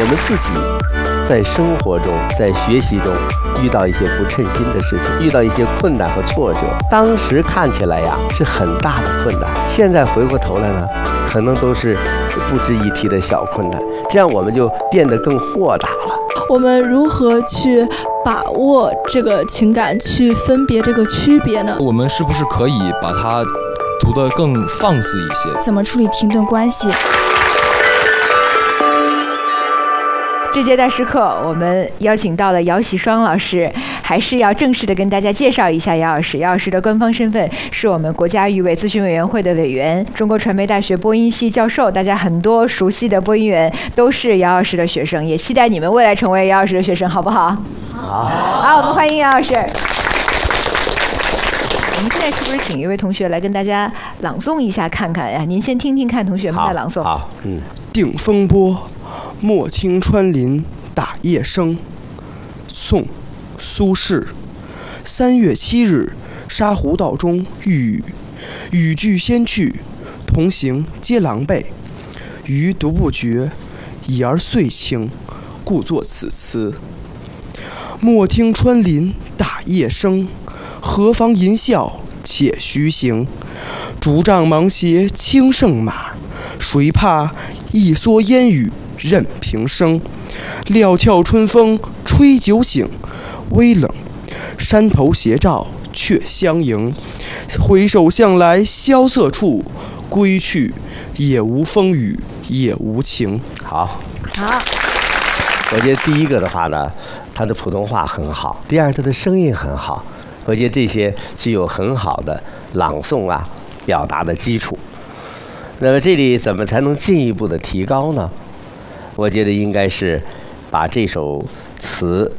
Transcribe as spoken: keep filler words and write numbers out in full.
我们自己在生活中、在学习中遇到一些不称心的事情，遇到一些困难和挫折，当时看起来呀是很大的困难，现在回过头来呢，可能都是不值一提的小困难，这样我们就变得更豁达了。 我们如何去把握这个情感，去分别这个区别呢？ 我们是不是可以把它读得更放肆一些？ 怎么处理停顿关系？ 这节大师课，我们邀请到了姚喜双老师，还是要正式的跟大家介绍一下姚老师。姚老师的官方身份是我们国家语委咨询委员会的委员，中国传媒大学播音系教授。大家很多熟悉的播音员都是姚老师的学生，也期待你们未来成为姚老师的学生，好不好？好。好，我们欢迎姚老师。我们现在是不是请一位同学来跟大家朗诵一下看看呀？您先听听看同学们的朗诵。 好，好嗯。 定风波，莫听穿林打叶声。宋，苏轼。三月七日，沙湖道中遇雨，雨具先去，同行皆狼狈。余独不觉，已而岁清，故作此词。莫听穿林打叶声，何妨吟啸且徐行。竹杖芒鞋轻胜马，谁怕一蓑烟雨任平生。料峭春风吹酒醒，微冷，山头斜照却相迎。回首向来萧瑟处，归去也无风雨也无晴。 好， 好。 我觉得第一个的话呢，他的普通话很好；第二，他的声音很好。我觉得这些具有很好的朗诵啊表达的基础。那么这里怎么才能进一步的提高呢？我觉得应该是把这首词